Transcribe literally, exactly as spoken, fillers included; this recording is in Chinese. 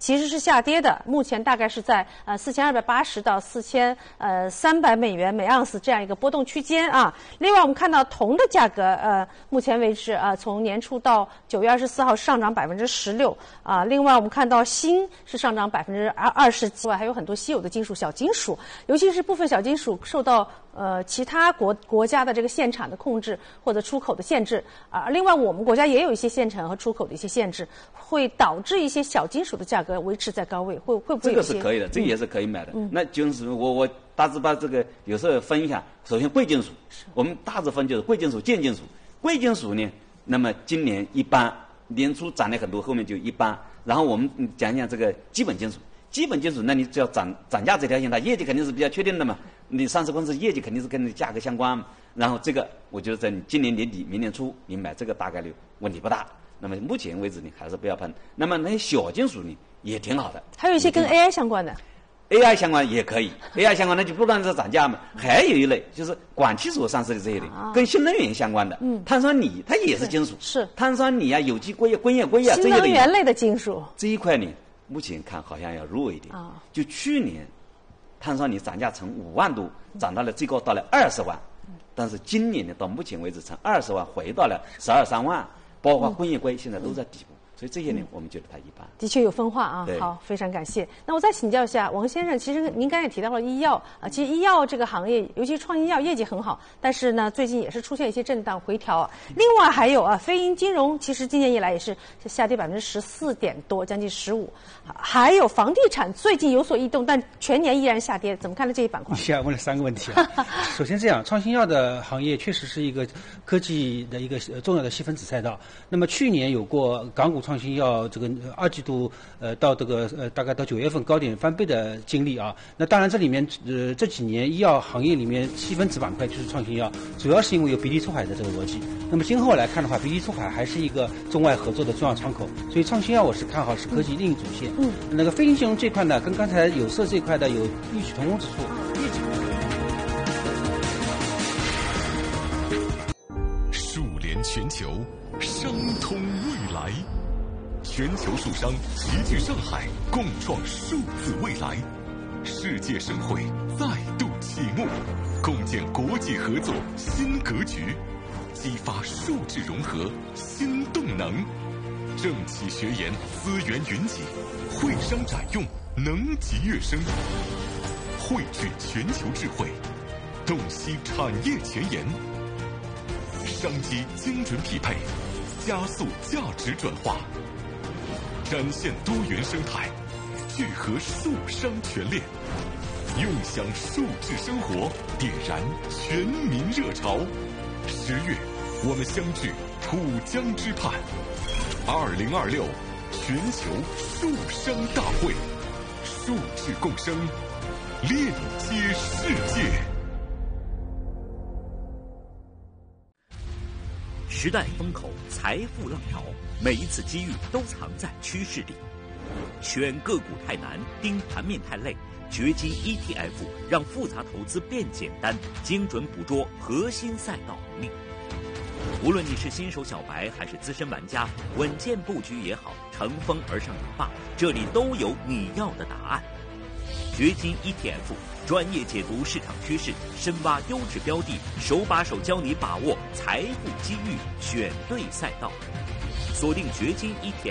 其实是下跌的，目前大概是在呃四千二百八十到四千呃三百美元每盎司这样一个波动区间啊。另外，我们看到铜的价格，呃，目前为止啊、呃，从年初到九月二十四号上涨百分之十六啊。另外，我们看到锌是上涨百分之二二十，之外还有很多稀有的金属、小金属，尤其是部分小金属受到呃其他国国家的这个限产的控制或者出口的限制啊。另外，我们国家也有一些限产和出口的一些限制，会导致一些小金属的价格维持在高位，会会不会有些？ 这个是可以的，这个也是可以买的。嗯、那就是我我大致把这个有时候分一下。首先，贵金属，我们大致分就是贵金属、贱金属。贵金属呢，那么今年一般，年初涨了很多，后面就一般。然后我们讲讲这个基本金属。基本金属，那你只要涨涨价这条线，它业绩肯定是比较确定的嘛。你上市公司业绩肯定是跟你价格相关嘛。然后这个，我觉得在你今年年底、明年初，你买这个大概率问题不大。那么目前为止，你还是不要碰。那么那些小金属呢，也挺好的。 还有一些跟 A I 相关的。 A I 相关也可以 ，A I 相关那就不断的涨价嘛。还有一类就是广汽所上市的这一类，啊、跟新能源相关的，嗯，碳酸锂它也是金属， 是碳酸锂啊、有机硅啊、硅业硅啊这一类。 新能源类的金属这一块呢，目前看好像要弱一点。啊，就去年碳酸锂涨价从五万多涨到了最高到了二十万，嗯、但是今年呢，到目前为止从二十万回到了十二三万，包括硅业硅现在都在底部。所以这些呢，我们觉得它一般。 的确有分化啊。好，非常感谢。那我再请教一下王先生，其实您刚才也提到了医药啊，其实医药这个行业，尤其创医药业绩很好，但是呢，最近也是出现一些震荡回调。另外还有啊，非银金融，其实今年以来也是下跌百分之十四点多，将近十五。还有房地产最近有所异动，但全年依然下跌，怎么看呢这一板块？ 你现在问了三个问题啊。首先这样，创新药的行业确实是一个科技的一个重要的细分子赛道。那么去年有过港股创新药这个二季度呃到这个呃大概到九月份高点翻倍的经历啊。那当然这里面呃这几年医药行业里面细分子板块就是创新药，主要是因为有鼻涕出海的这个逻辑。那么今后来看的话，鼻涕出海还是一个中外合作的重要窗口，所以创新药我是看好是科技另一主线。嗯，那个非银金融这块呢，跟刚才有色这块的有异曲同工之处。 数联全球，商通未来。全球数商齐聚上海，共创数字未来。世界盛会再度启幕，共建国际合作新格局，激发数字融合新动能。政企学研资源云集，会商展用能级跃升，汇聚全球智慧，洞悉产业前沿，商机精准匹配，加速价值转化，展现多元生态，聚合数商全链，用享数字生活，点燃全民热潮。十月，我们相聚浦江之畔。二零二六全球数商大会，数字共生，链接世界。 时代风口，财富浪潮，每一次机遇都藏在趋势里。选个股太难，盯盘面太累，掘金 E T F 让复杂投资变简单，精准捕捉核心赛道能力。无论你是新手小白还是资深玩家，稳健布局也好，乘风而上也罢，这里都有你要的答案。掘金 E T F 专业解读市场趋势，深挖优质标的，手把手教你把握财富机遇，选对赛道。锁定掘金 E T F。